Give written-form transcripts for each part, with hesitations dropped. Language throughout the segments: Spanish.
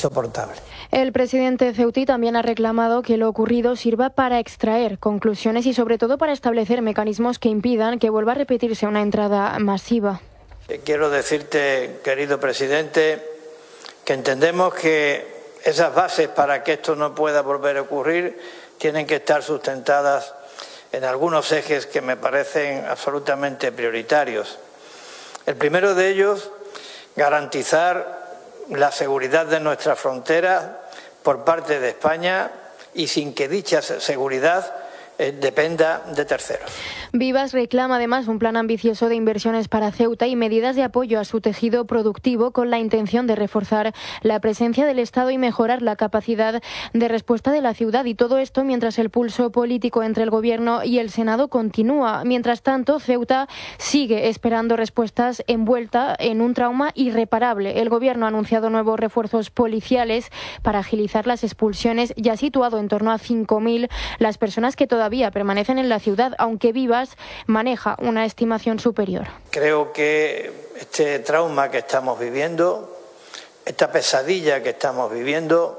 insoportable. El presidente ceutí también ha reclamado que lo ocurrido sirva para extraer conclusiones y sobre todo para establecer mecanismos que impidan que vuelva a repetirse una entrada masiva. Quiero decirte, querido presidente, que entendemos que esas bases para que esto no pueda volver a ocurrir tienen que estar sustentadas en algunos ejes que me parecen absolutamente prioritarios. El primero de ellos, garantizar la seguridad de nuestras fronteras por parte de España y sin que dicha seguridad dependa de terceros. Vivas reclama además un plan ambicioso de inversiones para Ceuta y medidas de apoyo a su tejido productivo con la intención de reforzar la presencia del Estado y mejorar la capacidad de respuesta de la ciudad. Y todo esto mientras el pulso político entre el Gobierno y el Senado continúa. Mientras tanto, Ceuta sigue esperando respuestas envuelta en un trauma irreparable. El Gobierno ha anunciado nuevos refuerzos policiales para agilizar las expulsiones y ha situado en torno a 5.000 las personas que todavía permanecen en la ciudad, aunque Vivas maneja una estimación superior. Creo que este trauma que estamos viviendo, esta pesadilla que estamos viviendo,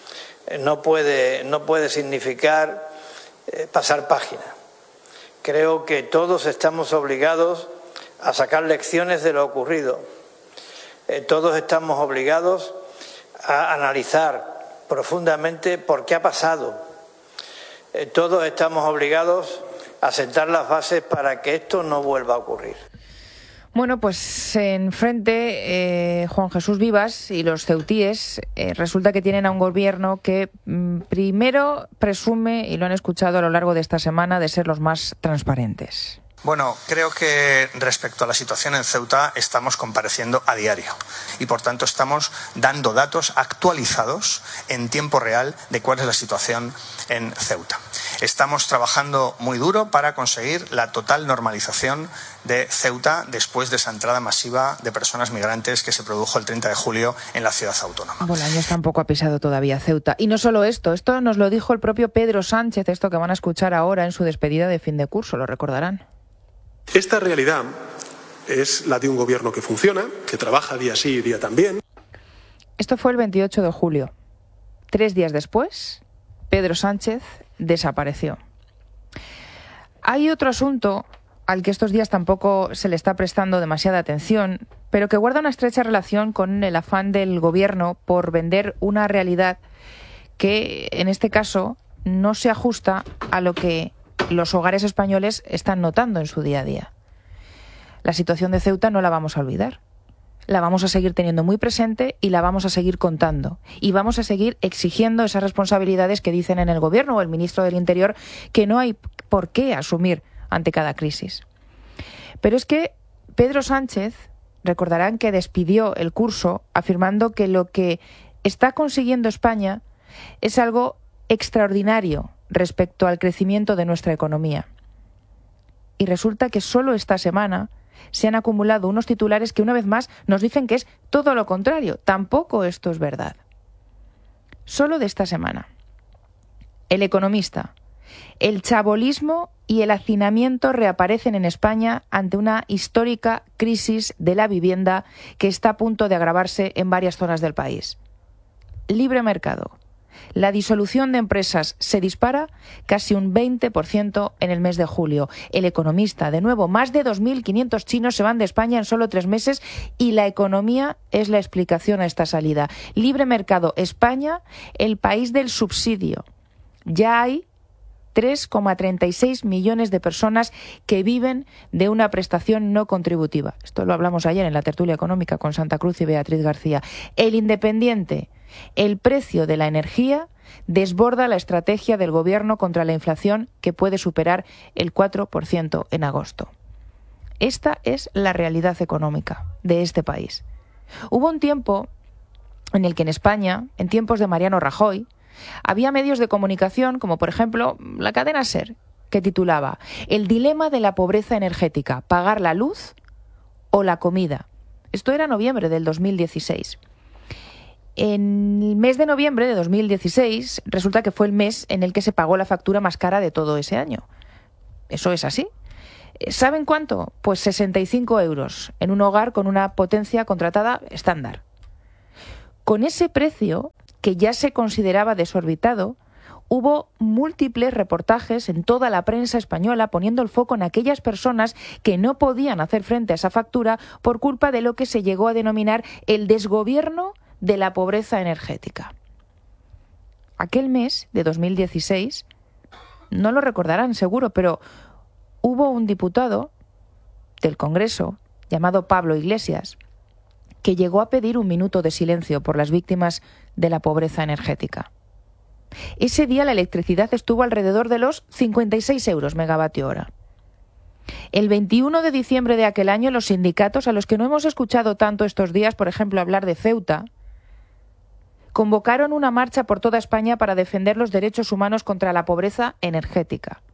no puede significar pasar página. Creo que todos estamos obligados a sacar lecciones de lo ocurrido. Todos estamos obligados a analizar profundamente por qué ha pasado. Todos estamos obligados a sentar las bases para que esto no vuelva a ocurrir. Bueno, pues enfrente Juan Jesús Vivas y los ceutíes resulta que tienen a un gobierno que primero presume, y lo han escuchado a lo largo de esta semana, de ser los más transparentes. Bueno, creo que respecto a la situación en Ceuta estamos compareciendo a diario y por tanto estamos dando datos actualizados en tiempo real de cuál es la situación en Ceuta. Estamos trabajando muy duro para conseguir la total normalización de Ceuta después de esa entrada masiva de personas migrantes que se produjo el 30 de julio en la ciudad autónoma. Bolaños tampoco ha pisado todavía Ceuta. Y no solo esto nos lo dijo el propio Pedro Sánchez, esto que van a escuchar ahora en su despedida de fin de curso, lo recordarán. Esta realidad es la de un gobierno que funciona, que trabaja día sí y día también. Esto fue el 28 de julio. 3 días después, Pedro Sánchez desapareció. Hay otro asunto al que estos días tampoco se le está prestando demasiada atención, pero que guarda una estrecha relación con el afán del gobierno por vender una realidad que, en este caso, no se ajusta a lo que los hogares españoles están notando en su día a día. La situación de Ceuta no la vamos a olvidar. La vamos a seguir teniendo muy presente y la vamos a seguir contando. Y vamos a seguir exigiendo esas responsabilidades que dicen en el Gobierno o el ministro del Interior que no hay por qué asumir ante cada crisis. Pero es que Pedro Sánchez, recordarán que despidió el curso afirmando que lo que está consiguiendo España es algo extraordinario respecto al crecimiento de nuestra economía. Y resulta que solo esta semana se han acumulado unos titulares que una vez más nos dicen que es todo lo contrario. Tampoco esto es verdad. Solo de esta semana. El Economista. El chabolismo y el hacinamiento reaparecen en España ante una histórica crisis de la vivienda que está a punto de agravarse en varias zonas del país. Libre mercado. La disolución de empresas se dispara casi un 20% en el mes de julio. El Economista, de nuevo, más de 2.500 chinos se van de España en solo 3 meses y la economía es la explicación a esta salida. Libre mercado, España, el país del subsidio. Ya hay 3,36 millones de personas que viven de una prestación no contributiva. Esto lo hablamos ayer en la tertulia económica con Santa Cruz y Beatriz García. El Independiente. El precio de la energía desborda la estrategia del Gobierno contra la inflación, que puede superar el 4% en agosto. Esta es la realidad económica de este país. Hubo un tiempo en el que en España, en tiempos de Mariano Rajoy, había medios de comunicación, como por ejemplo la cadena SER, que titulaba "El dilema de la pobreza energética, pagar la luz o la comida". Esto era noviembre del 2016. En el mes de noviembre de 2016 resulta que fue el mes en el que se pagó la factura más cara de todo ese año. Eso es así. ¿Saben cuánto? Pues 65 euros en un hogar con una potencia contratada estándar. Con ese precio, que ya se consideraba desorbitado, hubo múltiples reportajes en toda la prensa española poniendo el foco en aquellas personas que no podían hacer frente a esa factura por culpa de lo que se llegó a denominar el desgobierno de la pobreza energética. Aquel mes de 2016, no lo recordarán seguro, pero hubo un diputado del Congreso llamado Pablo Iglesias que llegó a pedir 1 minuto de silencio por las víctimas de la pobreza energética. Ese día la electricidad estuvo alrededor de los 56 euros megavatio hora. El 21 de diciembre de aquel año, los sindicatos, a los que no hemos escuchado tanto estos días, por ejemplo, hablar de Ceuta, convocaron una marcha por toda España para defender los derechos humanos contra la pobreza energética.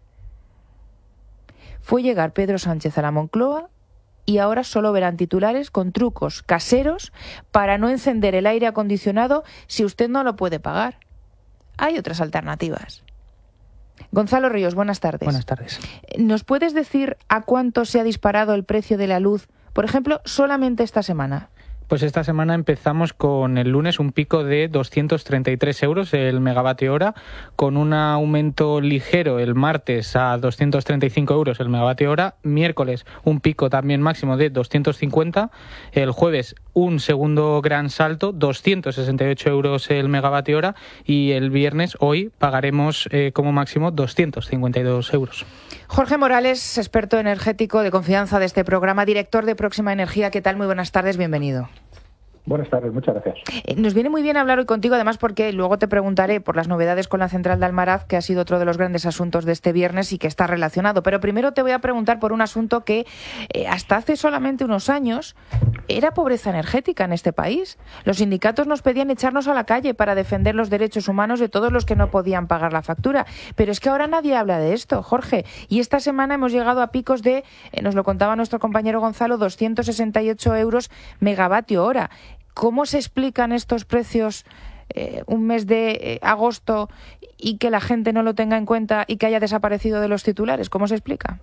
Fue llegar Pedro Sánchez a la Moncloa y ahora solo verán titulares con trucos caseros para no encender el aire acondicionado si usted no lo puede pagar. Hay otras alternativas. Gonzalo Ríos, buenas tardes. Buenas tardes. ¿Nos puedes decir a cuánto se ha disparado el precio de la luz, por ejemplo, solamente esta semana? Pues esta semana empezamos con el lunes un pico de 233 euros el megavatio hora, con un aumento ligero el martes a 235 euros el megavatio hora, miércoles un pico también máximo de 250, el jueves un segundo gran salto, 268 euros el megavatio hora, y el viernes, hoy, pagaremos como máximo 252 euros. Jorge Morales, experto energético de confianza de este programa, director de Próxima Energía. ¿Qué tal? Muy buenas tardes, bienvenido. Buenas tardes, muchas gracias. Nos viene muy bien hablar hoy contigo, además porque luego te preguntaré por las novedades con la central de Almaraz, que ha sido otro de los grandes asuntos de este viernes y que está relacionado. Pero primero te voy a preguntar por un asunto que hasta hace solamente unos años era pobreza energética en este país. Los sindicatos nos pedían echarnos a la calle para defender los derechos humanos de todos los que no podían pagar la factura. Pero es que ahora nadie habla de esto, Jorge. Y esta semana hemos llegado a picos de, nos lo contaba nuestro compañero Gonzalo, 268 euros megavatio hora. ¿Cómo se explican estos precios un mes de agosto y que la gente no lo tenga en cuenta y que haya desaparecido de los titulares? ¿Cómo se explica?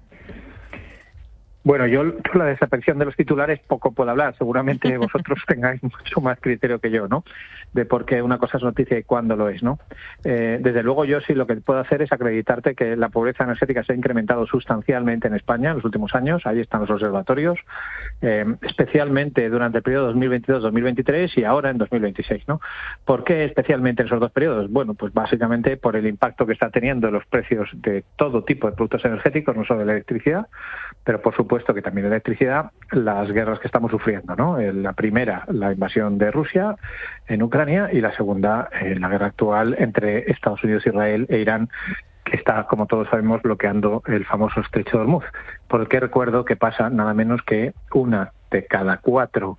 Bueno, yo la desaparición de los titulares poco puedo hablar. Seguramente vosotros tengáis mucho más criterio que yo, ¿no? De por qué una cosa es noticia y cuándo lo es, ¿no? Desde luego yo sí lo que puedo hacer es acreditarte que la pobreza energética se ha incrementado sustancialmente en España en los últimos años. Ahí están los observatorios, especialmente durante el periodo 2022-2023 y ahora en 2026, ¿no? ¿Por qué especialmente en esos dos periodos? Bueno, pues básicamente por el impacto que está teniendo los precios de todo tipo de productos energéticos, no solo de la electricidad, pero por supuesto que también de electricidad, las guerras que estamos sufriendo, ¿no? La primera, la invasión de Rusia en Ucrania, y la segunda, la guerra actual entre Estados Unidos, Israel e Irán, que está, como todos sabemos, bloqueando el famoso estrecho de Hormuz, por el que recuerdo que pasa nada menos que uno de cada cuatro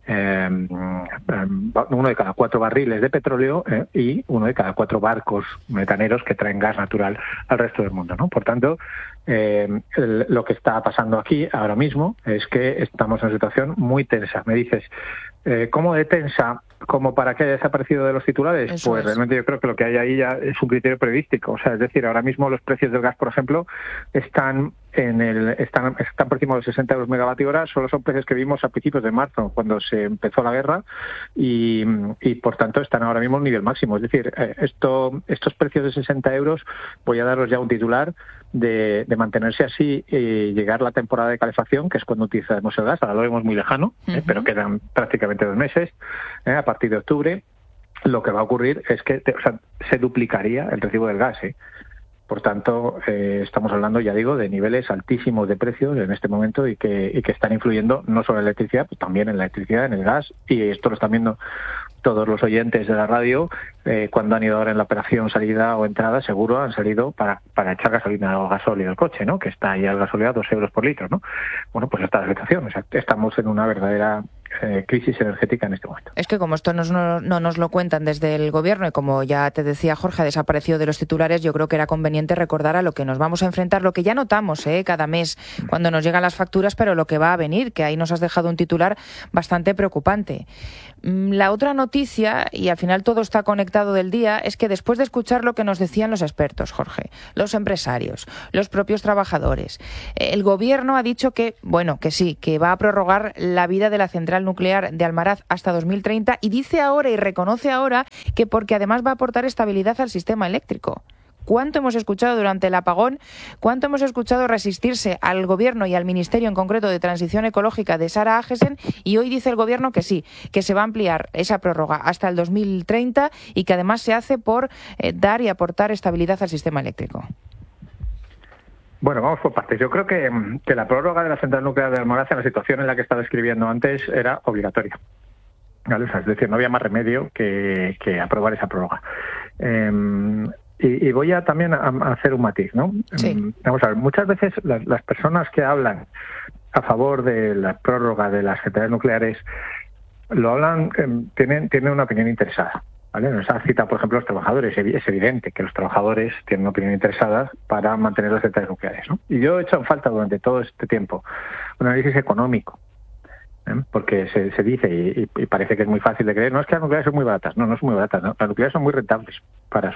barriles de petróleo y uno de cada 4 barcos metaneros que traen gas natural al resto del mundo, ¿no? Por tanto, lo que está pasando aquí ahora mismo es que estamos en una situación muy tensa. Me dices, ¿cómo de tensa? ¿Como para que haya desaparecido de los titulares? Eso pues es. realmente yo creo que lo que hay ahí ya es un criterio periodístico. O sea, es decir, ahora mismo los precios del gas, por ejemplo, están por encima de los 60 euros megavatio hora. Solo son precios que vimos a principios de marzo, cuando se empezó la guerra, y por tanto están ahora mismo a un nivel máximo. Es decir, estos precios de 60 euros, voy a daros ya un titular, de mantenerse así y llegar la temporada de calefacción, que es cuando utilizaremos el gas. Ahora lo vemos muy lejano, pero quedan prácticamente 2 meses, a partir de octubre. Lo que va a ocurrir es que se duplicaría el recibo del gas. Por tanto, estamos hablando, ya digo, de niveles altísimos de precios en este momento y que están influyendo no solo en la electricidad, pues también en la electricidad, en el gas, y esto lo están viendo todos los oyentes de la radio. Cuando han ido ahora en la operación salida o entrada, seguro han salido para echar gasolina o gasóleo al coche, ¿no? Que está ahí el gasóleo a 2 euros por litro, ¿no? Bueno, pues esta es la situación. O sea, estamos en una verdadera crisis energética en este momento. Es que como esto no nos lo cuentan desde el gobierno y como ya te decía Jorge, ha desaparecido de los titulares, yo creo que era conveniente recordar a lo que nos vamos a enfrentar, lo que ya notamos cada mes cuando nos llegan las facturas, pero lo que va a venir, que ahí nos has dejado un titular bastante preocupante. La otra noticia, y al final todo está conectado del día, es que después de escuchar lo que nos decían los expertos, Jorge, los empresarios, los propios trabajadores, el gobierno ha dicho que, bueno, que sí, que va a prorrogar la vida de la central central nuclear de Almaraz hasta 2030 y dice ahora y reconoce ahora que porque además va a aportar estabilidad al sistema eléctrico. ¿Cuánto hemos escuchado durante el apagón? ¿Cuánto hemos escuchado resistirse al Gobierno y al Ministerio en concreto de Transición Ecológica de Sara Agesen? Y hoy dice el Gobierno que sí, que se va a ampliar esa prórroga hasta el 2030 y que además se hace por dar y aportar estabilidad al sistema eléctrico. Bueno, vamos por partes. Yo creo que la prórroga de la central nuclear de Almaraz en la situación en la que estaba describiendo antes era obligatoria. ¿Vale? O sea, es decir, no había más remedio que aprobar esa prórroga. Y voy a también a hacer un matiz, ¿no? Sí. Vamos a ver, muchas veces las personas que hablan a favor de la prórroga de las centrales nucleares lo hablan, tienen una opinión interesada, ¿vale? Nos ha citado, por ejemplo, los trabajadores. Es evidente que los trabajadores tienen una opinión interesada para mantener las centrales nucleares, ¿no? Y yo he hecho en falta durante todo este tiempo un análisis económico, porque se dice y parece que es muy fácil de creer, no es que las nucleares son muy baratas, no son muy baratas, ¿no? Las nucleares son muy rentables para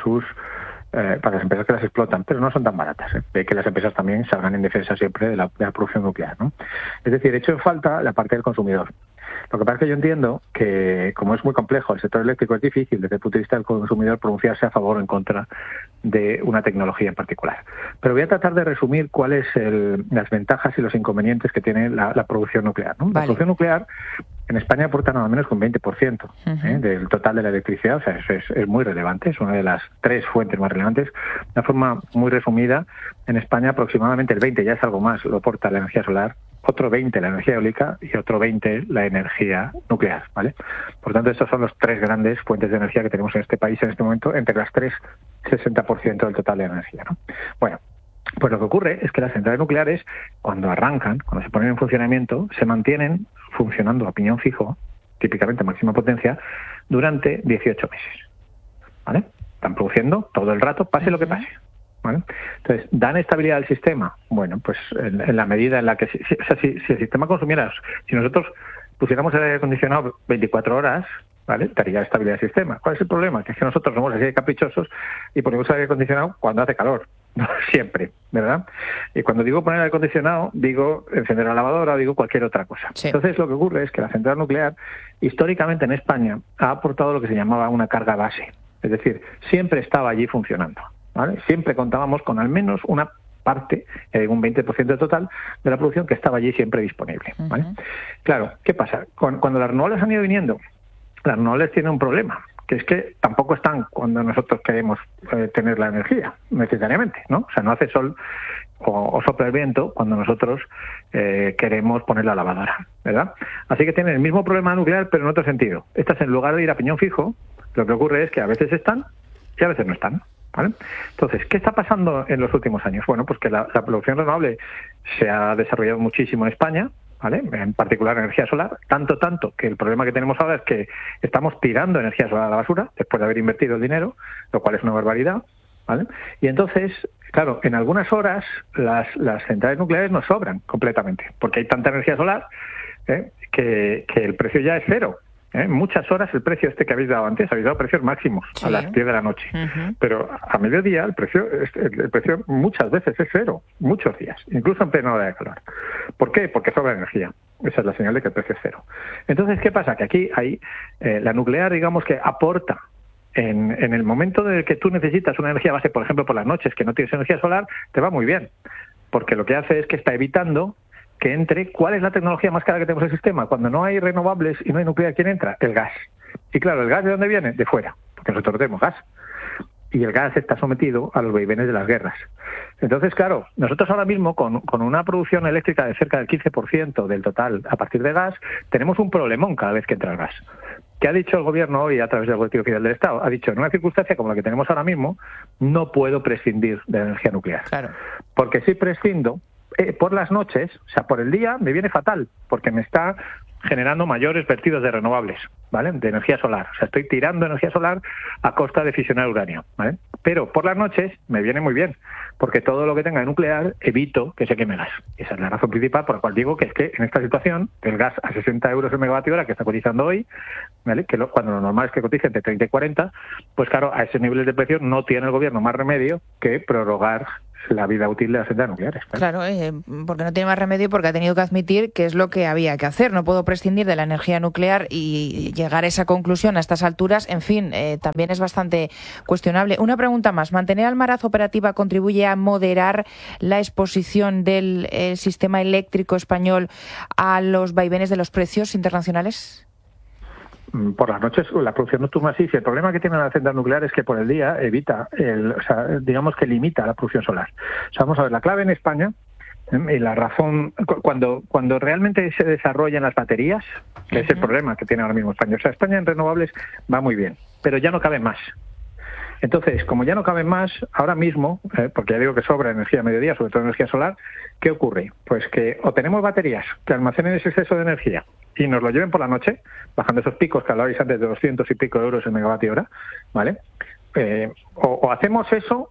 las empresas que las explotan, pero no son tan baratas, de que las empresas también salgan en defensa siempre de la producción nuclear, ¿no? Es decir, he hecho en falta la parte del consumidor. Lo que pasa es que yo entiendo que, como es muy complejo, el sector eléctrico es difícil desde el punto de vista del consumidor pronunciarse a favor o en contra de una tecnología en particular. Pero voy a tratar de resumir cuáles las ventajas y los inconvenientes que tiene la producción nuclear, ¿no? Vale. La producción nuclear en España aporta nada menos que un 20% del total de la electricidad, o sea, eso es muy relevante, es una de las 3 fuentes más relevantes. De una forma muy resumida, en España aproximadamente el 20%, ya es algo más, lo aporta la energía solar, otro 20% la energía eólica y otro 20% la energía nuclear, ¿vale? Por tanto, estos son los 3 grandes fuentes de energía que tenemos en este país en este momento, entre las 3, 60% del total de energía, ¿no? Bueno, pues lo que ocurre es que las centrales nucleares, cuando arrancan, cuando se ponen en funcionamiento, se mantienen funcionando a piñón fijo, típicamente máxima potencia, durante 18 meses, ¿vale? Están produciendo todo el rato, pase lo que pase, ¿vale? Entonces, ¿dan estabilidad al sistema? Bueno, pues en la medida en la que... Si el sistema consumiera... Si nosotros pusiéramos el aire acondicionado 24 horas... ¿vale? Daría estabilidad al sistema. ¿Cuál es el problema? Que es que nosotros somos así de caprichosos y ponemos el aire acondicionado cuando hace calor, no siempre, ¿verdad? Y cuando digo poner el aire acondicionado, digo encender la lavadora, digo cualquier otra cosa. Sí. Entonces lo que ocurre es que la central nuclear, históricamente en España, ha aportado lo que se llamaba una carga base. Es decir, siempre estaba allí funcionando, ¿vale? Siempre contábamos con al menos una parte, un 20% del total de la producción que estaba allí siempre disponible, ¿vale? Claro, ¿qué pasa? Cuando las renovables han ido viniendo, las renovables tienen un problema, que es que tampoco están cuando nosotros queremos tener la energía, necesariamente, ¿no? O sea, no hace sol o sopla el viento cuando nosotros queremos poner la lavadora, ¿verdad? Así que tienen el mismo problema nuclear, pero en otro sentido. Estas, en lugar de ir a piñón fijo, lo que ocurre es que a veces están y a veces no están, ¿vale? Entonces, ¿qué está pasando en los últimos años? Bueno, pues que la producción renovable se ha desarrollado muchísimo en España, ¿vale? En particular energía solar, tanto que el problema que tenemos ahora es que estamos tirando energía solar a la basura después de haber invertido el dinero, lo cual es una barbaridad, ¿vale? Y entonces, claro, en algunas horas las centrales nucleares nos sobran completamente, porque hay tanta energía solar que el precio ya es cero. Muchas horas el precio que habéis dado antes, habéis dado precios máximos, sí, a las 10 de la noche. Pero a mediodía el precio muchas veces es cero, muchos días, incluso en plena hora de calor. ¿Por qué? Porque sobra energía. Esa es la señal de que el precio es cero. Entonces, ¿qué pasa? Que aquí hay la nuclear, digamos que aporta en el momento en el que tú necesitas una energía base, por ejemplo, por las noches, que no tienes energía solar, te va muy bien. Porque lo que hace es que está evitando que entre. ¿Cuál es la tecnología más cara que tenemos en el sistema? Cuando no hay renovables y no hay nuclear, ¿quién entra? El gas. Y claro, ¿el gas de dónde viene? De fuera, porque nosotros no tenemos gas. Y el gas está sometido a los vaivenes de las guerras. Entonces, claro, nosotros ahora mismo, con una producción eléctrica de cerca del 15% del total a partir de gas, tenemos un problemón cada vez que entra el gas. ¿Qué ha dicho el Gobierno hoy a través del Boletín Oficial del Estado? Ha dicho, en una circunstancia como la que tenemos ahora mismo, no puedo prescindir de la energía nuclear. Claro. Porque si prescindo, por las noches, o sea, por el día, me viene fatal, porque me está generando mayores vertidos de renovables, ¿vale? De energía solar. O sea, estoy tirando energía solar a costa de fisionar uranio, ¿vale? Pero por las noches me viene muy bien, porque todo lo que tenga de nuclear evito que se queme gas. Esa es la razón principal por la cual digo que es que en esta situación, el gas a 60 euros el megavatio hora que está cotizando hoy, ¿vale? Que cuando lo normal es que cotice entre 30 y 40, pues claro, a ese nivel de precio no tiene el Gobierno más remedio que prorrogar la vida útil de las centrales nucleares. Claro, porque no tiene más remedio, porque ha tenido que admitir que es lo que había que hacer. No puedo prescindir de la energía nuclear y llegar a esa conclusión a estas alturas, en fin, también es bastante cuestionable. Una pregunta más. ¿Mantener Almaraz operativa contribuye a moderar la exposición del sistema eléctrico español a los vaivenes de los precios internacionales? Por las noches la producción nocturna sí. El problema que tiene la central nuclear es que por el día evita, digamos que limita la producción solar. O sea, vamos a ver, la clave en España y la razón, cuando realmente se desarrollan las baterías, que es el problema que tiene ahora mismo España. O sea, España en renovables va muy bien, pero ya no cabe más. Entonces, como ya no caben más, ahora mismo, porque ya digo que sobra energía a mediodía, sobre todo energía solar, ¿qué ocurre? Pues que o tenemos baterías que almacenen ese exceso de energía y nos lo lleven por la noche, bajando esos picos que hablabais antes de 200 y pico euros el megavatio hora, ¿vale? O hacemos eso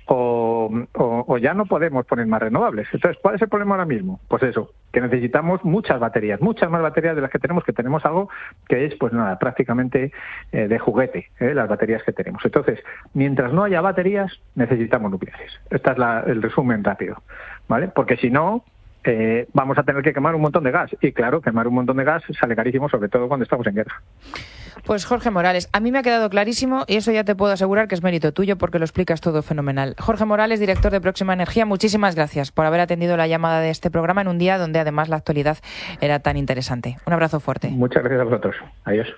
o ya no podemos poner más renovables. Entonces, ¿cuál es el problema ahora mismo? Pues eso, que necesitamos muchas más baterías de las que tenemos algo que es, pues nada, prácticamente de juguete, las baterías que tenemos. Entonces, mientras no haya baterías, necesitamos nucleares. Este es el resumen rápido, ¿vale? Porque si no, vamos a tener que quemar un montón de gas. Y claro, quemar un montón de gas sale carísimo, sobre todo cuando estamos en guerra. Pues Jorge Morales, a mí me ha quedado clarísimo y eso ya te puedo asegurar que es mérito tuyo porque lo explicas todo fenomenal. Jorge Morales, director de Próxima Energía, muchísimas gracias por haber atendido la llamada de este programa en un día donde además la actualidad era tan interesante. Un abrazo fuerte. Muchas gracias a vosotros. Adiós.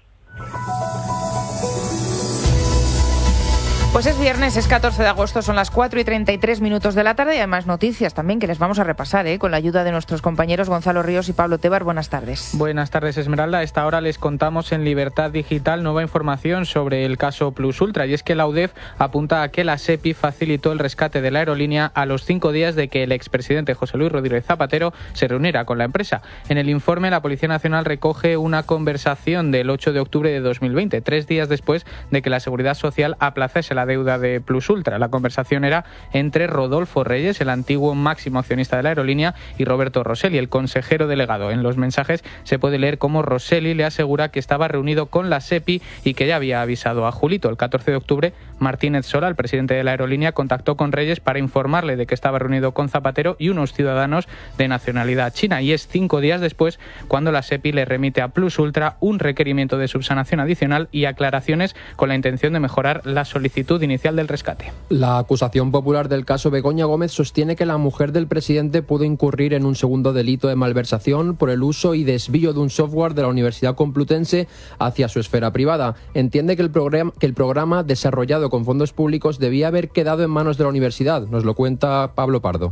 Pues es viernes, es 14 de agosto, son las 4:33 de la tarde y además noticias también que les vamos a repasar con la ayuda de nuestros compañeros Gonzalo Ríos y Pablo Tebar. Buenas tardes. Buenas tardes, Esmeralda. A esta hora les contamos en Libertad Digital nueva información sobre el caso Plus Ultra, y es que la UDEF apunta a que la SEPI facilitó el rescate de la aerolínea a los 5 días de que el expresidente José Luis Rodríguez Zapatero se reuniera con la empresa. En el informe, la Policía Nacional recoge una conversación del 8 de octubre de 2020, 3 días después de que la Seguridad Social aplazase la deuda de Plus Ultra. La conversación era entre Rodolfo Reyes, el antiguo máximo accionista de la aerolínea, y Roberto Rosselli, el consejero delegado. En los mensajes se puede leer cómo Rosselli le asegura que estaba reunido con la SEPI y que ya había avisado a Julito. El 14 de octubre, Martínez Sola, el presidente de la aerolínea, contactó con Reyes para informarle de que estaba reunido con Zapatero y unos ciudadanos de nacionalidad china, y es 5 días después cuando la SEPI le remite a Plus Ultra un requerimiento de subsanación adicional y aclaraciones con la intención de mejorar la solicitud inicial del rescate. La acusación popular del caso Begoña Gómez sostiene que la mujer del presidente pudo incurrir en un segundo delito de malversación por el uso y desvío de un software de la Universidad Complutense hacia su esfera privada. Entiende que el programa desarrollado con fondos públicos debía haber quedado en manos de la universidad. Nos lo cuenta Pablo Pardo.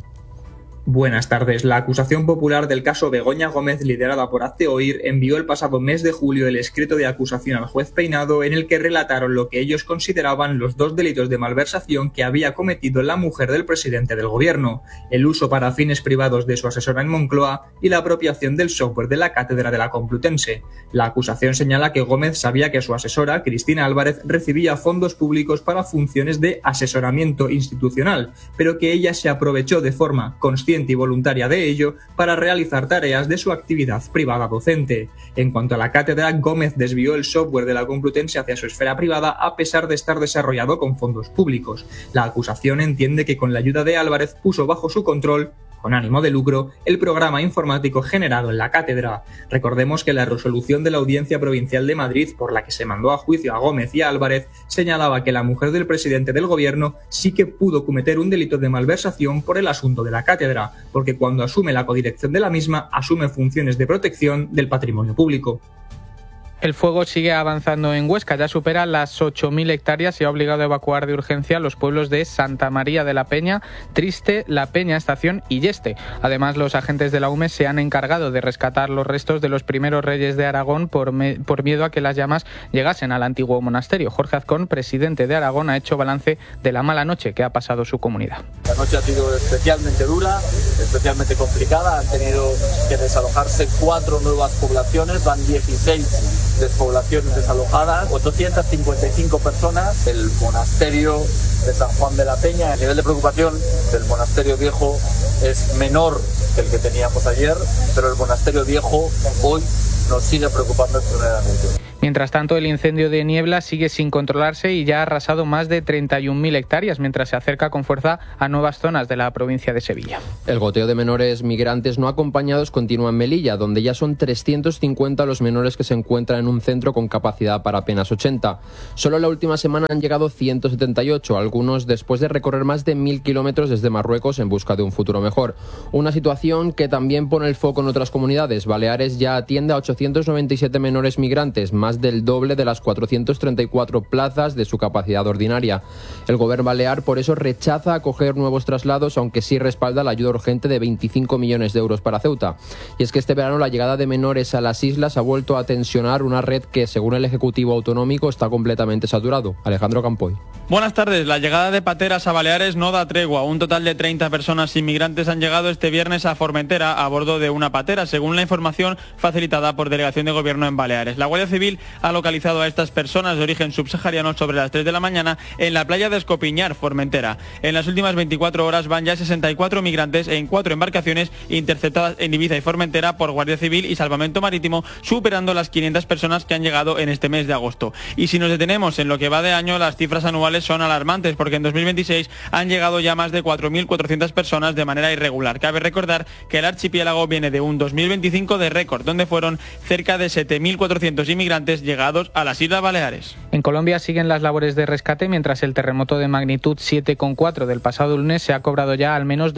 Buenas tardes. La acusación popular del caso Begoña Gómez, liderada por Hazte Oír, envió el pasado mes de julio el escrito de acusación al juez Peinado, en el que relataron lo que ellos consideraban los 2 delitos de malversación que había cometido la mujer del presidente del gobierno: el uso para fines privados de su asesora en Moncloa y la apropiación del software de la cátedra de la Complutense. La acusación señala que Gómez sabía que su asesora, Cristina Álvarez, recibía fondos públicos para funciones de asesoramiento institucional, pero que ella se aprovechó de forma consciente y voluntaria de ello para realizar tareas de su actividad privada docente. En cuanto a la cátedra, Gómez desvió el software de la Complutense hacia su esfera privada a pesar de estar desarrollado con fondos públicos. La acusación entiende que con la ayuda de Álvarez puso bajo su control, con ánimo de lucro, el programa informático generado en la cátedra. Recordemos que la resolución de la Audiencia Provincial de Madrid, por la que se mandó a juicio a Gómez y a Álvarez, señalaba que la mujer del presidente del gobierno sí que pudo cometer un delito de malversación por el asunto de la cátedra, porque cuando asume la codirección de la misma, asume funciones de protección del patrimonio público. El fuego sigue avanzando en Huesca, ya supera las 8.000 hectáreas y ha obligado a evacuar de urgencia los pueblos de Santa María de la Peña, Triste, La Peña, Estación y Yeste. Además, los agentes de la UME se han encargado de rescatar los restos de los primeros reyes de Aragón por miedo a que las llamas llegasen al antiguo monasterio. Jorge Azcón, presidente de Aragón, ha hecho balance de la mala noche que ha pasado su comunidad. La noche ha sido especialmente dura, especialmente complicada. Han tenido que desalojarse 4 nuevas poblaciones, van 16 despoblaciones desalojadas, 855 personas. El monasterio de San Juan de la Peña, el nivel de preocupación del monasterio viejo es menor que el que teníamos ayer, pero el monasterio viejo hoy nos sigue preocupando extremadamente. Mientras tanto, el incendio de Niebla sigue sin controlarse y ya ha arrasado más de 31.000 hectáreas, mientras se acerca con fuerza a nuevas zonas de la provincia de Sevilla. El goteo de menores migrantes no acompañados continúa en Melilla, donde ya son 350 los menores que se encuentran en un centro con capacidad para apenas 80. Solo en la última semana han llegado 178, algunos después de recorrer más de 1.000 kilómetros desde Marruecos en busca de un futuro mejor. Una situación que también pone el foco en otras comunidades. Baleares ya atiende a 897 menores migrantes, más del doble de las 434 plazas de su capacidad ordinaria. El gobierno balear por eso rechaza acoger nuevos traslados, aunque sí respalda la ayuda urgente de 25 millones de euros para Ceuta. Y es que este verano la llegada de menores a las islas ha vuelto a tensionar una red que, según el Ejecutivo Autonómico, está completamente saturado. Alejandro Campoy. Buenas tardes. La llegada de pateras a Baleares no da tregua. Un total de 30 personas inmigrantes han llegado este viernes a Formentera a bordo de una patera, según la información facilitada por Delegación de Gobierno en Baleares. La Guardia Civil ha localizado a estas personas de origen subsahariano sobre las 3 de la mañana en la playa de Escopiñar, Formentera. En las últimas 24 horas van ya 64 migrantes en 4 embarcaciones interceptadas en Ibiza y Formentera por Guardia Civil y Salvamento Marítimo, superando las 500 personas que han llegado en este mes de agosto. Y si nos detenemos en lo que va de año, las cifras anuales son alarmantes, porque en 2026 han llegado ya más de 4.400 personas de manera irregular. Cabe recordar que el archipiélago viene de un 2025 de récord, donde fueron cerca de 7.400 inmigrantes llegados a las Islas Baleares. En Colombia siguen las labores de rescate, mientras el terremoto de magnitud 7,4 del pasado lunes se ha cobrado ya al menos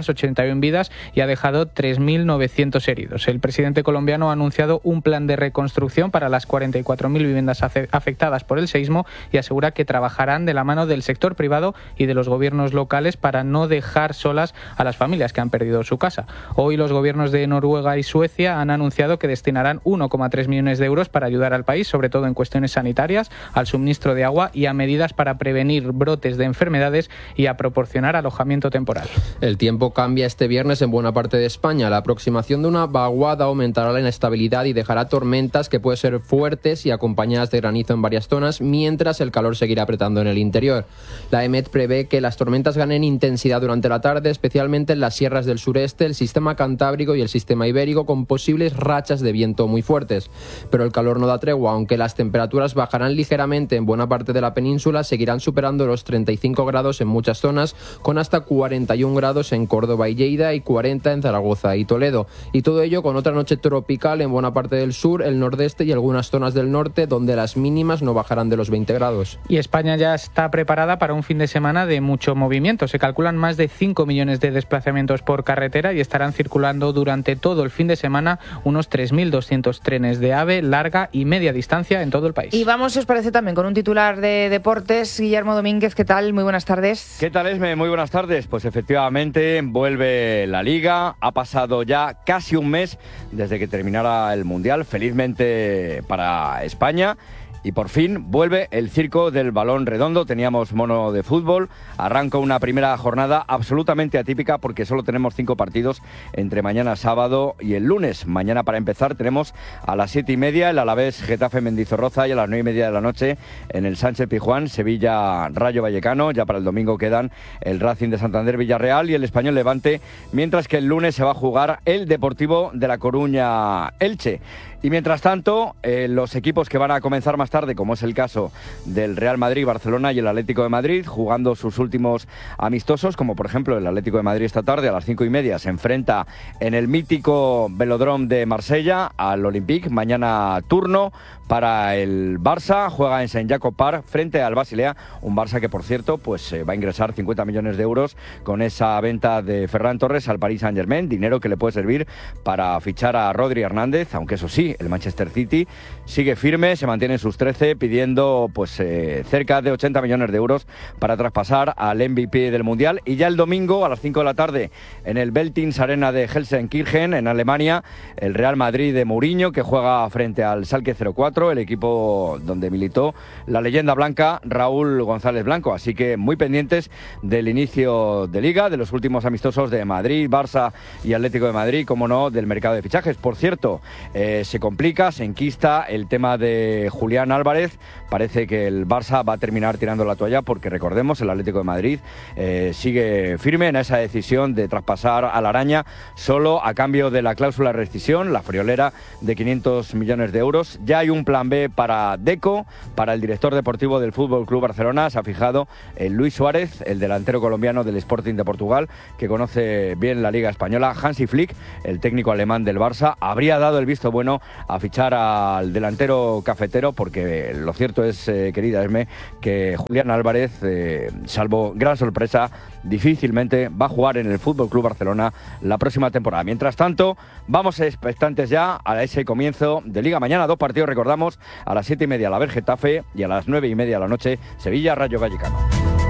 281 vidas y ha dejado 3.900 heridos. El presidente colombiano ha anunciado un plan de reconstrucción para las 44.000 viviendas afectadas por el seísmo y asegura que trabajarán de la mano del sector privado y de los gobiernos locales para no dejar solas a las familias que han perdido su casa. Hoy los gobiernos de Noruega y Suecia han anunciado que destinarán 1,3 millones de euros para ayudar al país, sobre todo en cuestiones sanitarias, al suministro de agua y a medidas para prevenir brotes de enfermedades y a proporcionar alojamiento temporal. El tiempo cambia este viernes en buena parte de España. La aproximación de una vaguada aumentará la inestabilidad y dejará tormentas que pueden ser fuertes y acompañadas de granizo en varias zonas, mientras el calor seguirá apretando en el interior. La EMET prevé que las tormentas ganen intensidad durante la tarde, especialmente en las sierras del sureste, el sistema cantábrico y el sistema ibérico, con posibles rachas de viento muy fuertes. Pero el calor no da tregua. Aunque las temperaturas bajarán ligeramente en buena parte de la península, seguirán superando los 35 grados en muchas zonas, con hasta 41 grados en Córdoba y Lleida y 40 en Zaragoza y Toledo. Y todo ello con otra noche tropical en buena parte del sur, el nordeste y algunas zonas del norte, donde las mínimas no bajarán de los 20 grados. Y España ya está preparada para un fin de semana de mucho movimiento. Se calculan más de 5 millones de desplazamientos por carretera y estarán circulando durante todo el fin de semana unos 3.200 trenes de AVE, larga y media distancia en todo el país. Y vamos, si os parece, también con un titular de deportes. Guillermo Domínguez, ¿qué tal? Muy buenas tardes. ¿Qué tal, Esme? Muy buenas tardes. Pues efectivamente vuelve la Liga. Ha pasado ya casi un mes desde que terminara el Mundial, felizmente para España. Y por fin vuelve el circo del balón redondo. Teníamos mono de fútbol. Arranca una primera jornada absolutamente atípica porque solo tenemos 5 partidos entre mañana sábado y el lunes. Mañana, para empezar, tenemos a las 7:30 el Alavés Getafe Mendizorroza y a las 9:30 de la noche en el Sánchez Pizjuán Sevilla Rayo Vallecano. Ya para el domingo quedan el Racing de Santander Villarreal y el Español Levante, mientras que el lunes se va a jugar el Deportivo de La Coruña Elche. Y mientras tanto, los equipos que van a comenzar más tarde, como es el caso del Real Madrid, Barcelona y el Atlético de Madrid, jugando sus últimos amistosos, como por ejemplo el Atlético de Madrid esta tarde a las 5:30 se enfrenta en el mítico Velódromo de Marsella al Olympique. Mañana turno para el Barça, juega en Saint Jacob Park frente al Basilea, un Barça que por cierto pues va a ingresar 50 millones de euros con esa venta de Ferran Torres al Paris Saint-Germain, dinero que le puede servir para fichar a Rodri Hernández, aunque eso sí, el Manchester City sigue firme, se mantiene en sus 13 pidiendo pues cerca de 80 millones de euros para traspasar al MVP del Mundial. Y ya el domingo a las 5 de la tarde en el Veltins Arena de Gelsenkirchen en Alemania, el Real Madrid de Mourinho, que juega frente al Schalke 04, el equipo donde militó la leyenda blanca Raúl González Blanco. Así que muy pendientes del inicio de Liga, de los últimos amistosos de Madrid, Barça y Atlético de Madrid, como no, del mercado de fichajes. Por cierto, se complica, se enquista el tema de Julián Álvarez, parece que el Barça va a terminar tirando la toalla porque, recordemos, el Atlético de Madrid sigue firme en esa decisión de traspasar a la araña solo a cambio de la cláusula de rescisión, la friolera de 500 millones de euros. Ya hay un plan B para Deco, para el director deportivo del Fútbol Club Barcelona. Se ha fijado en Luis Suárez, el delantero colombiano del Sporting de Portugal, que conoce bien la Liga Española. Hansi Flick, el técnico alemán del Barça, habría dado el visto bueno a fichar al delantero cafetero, porque lo cierto es, querida Esme, que Julián Álvarez, salvo gran sorpresa, difícilmente va a jugar en el Fútbol Club Barcelona la próxima temporada. Mientras tanto, vamos expectantes ya a ese comienzo de Liga. Mañana 2 partidos, recordamos, a las 7:30 la Getafe y a las 9:30 de la noche Sevilla Rayo Vallecano.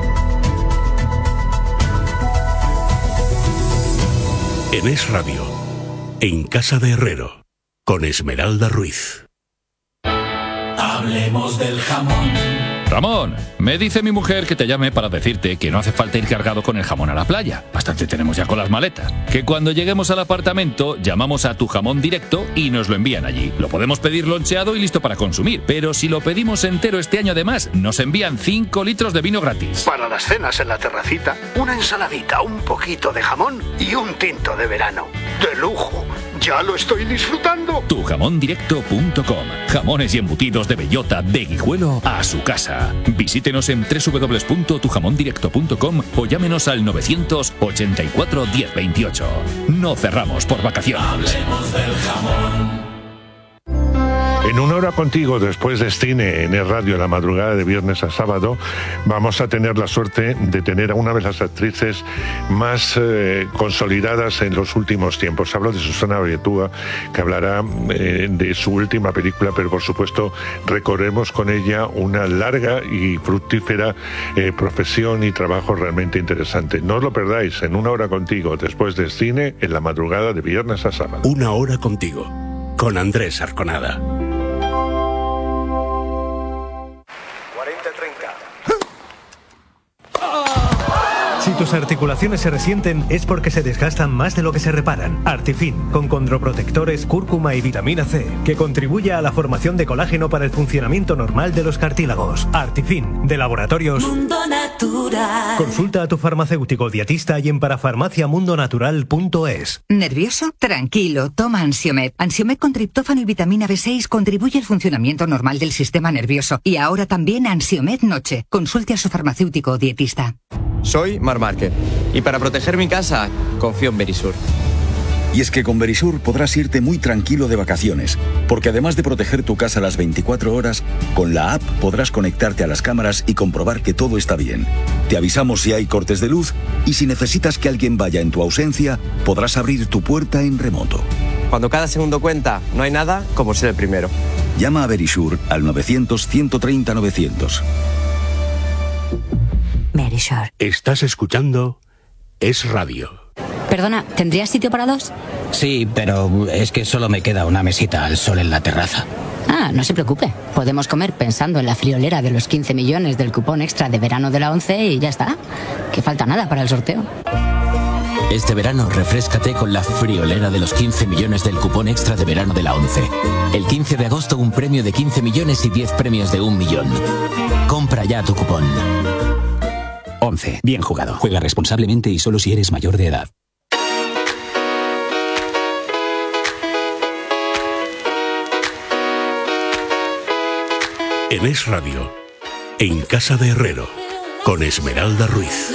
En Es Radio, en Casa de Herrero, con Esmeralda Ruiz. Hablemos del jamón. Ramón, me dice mi mujer que te llame para decirte que no hace falta ir cargado con el jamón a la playa. Bastante tenemos ya con las maletas. Que cuando lleguemos al apartamento llamamos a Tu Jamón Directo y nos lo envían allí. Lo podemos pedir loncheado y listo para consumir. Pero si lo pedimos entero este año, además, nos envían 5 litros de vino gratis. Para las cenas en la terracita, una ensaladita, un poquito de jamón y un tinto de verano. ¡De lujo! ¡Ya lo estoy disfrutando! Tujamondirecto.com. Jamones y embutidos de bellota, de Guijuelo a su casa. Visítenos en www.tujamondirecto.com o llámenos al 984 1028. No cerramos por vacaciones. Hablemos del jamón. En Una Hora Contigo, después de cine en el radio, la madrugada de viernes a sábado, vamos a tener la suerte de tener a una de las actrices más consolidadas en los últimos tiempos. Hablo de Susana Baietúa, que hablará de su última película, pero por supuesto recorremos con ella una larga y fructífera profesión y trabajo realmente interesante. No os lo perdáis, en Una Hora Contigo, después del cine, en la madrugada de viernes a sábado. Una Hora Contigo, con Andrés Arconada. Si tus articulaciones se resienten es porque se desgastan más de lo que se reparan. Artifin, con condroprotectores, cúrcuma y vitamina C, que contribuye a la formación de colágeno para el funcionamiento normal de los cartílagos. Artifin, de Laboratorios Mundo Natural. Consulta a tu farmacéutico dietista y en parafarmaciamundonatural.es. ¿Nervioso? Tranquilo, toma Ansiomed. Ansiomed con triptófano y vitamina B6 contribuye al funcionamiento normal del sistema nervioso. Y ahora también Ansiomed Noche. Consulte a su farmacéutico o dietista. Soy Mar Márquez y para proteger mi casa confío en Verisur. Y es que con Verisur podrás irte muy tranquilo de vacaciones, porque además de proteger tu casa las 24 horas, con la app podrás conectarte a las cámaras y comprobar que todo está bien. Te avisamos si hay cortes de luz y si necesitas que alguien vaya en tu ausencia, podrás abrir tu puerta en remoto. Cuando cada segundo cuenta, no hay nada como ser el primero. Llama a Verisur al 900-130-900. Verisur. Estás escuchando Es Radio. Perdona, ¿tendrías sitio para dos? Sí, pero es que solo me queda una mesita al sol en la terraza. Ah, no se preocupe. Podemos comer pensando en la friolera de los 15 millones del cupón extra de verano de la ONCE y ya está. Que falta nada para el sorteo. Este verano refréscate con la friolera de los 15 millones del cupón extra de verano de la ONCE. El 15 de agosto un premio de 15 millones y 10 premios de 1 millón. Compra ya tu cupón. 11. Bien jugado. Juega responsablemente y solo si eres mayor de edad. En Es Radio, en Casa de Herrero, con Esmeralda Ruiz.